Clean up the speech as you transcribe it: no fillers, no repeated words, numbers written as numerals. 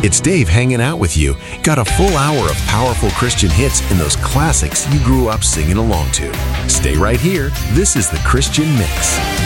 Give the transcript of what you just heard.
It's Dave hanging out with you. Got a full hour of powerful Christian hits and those classics you grew up singing along to. Stay right here. This is the Christian Mix.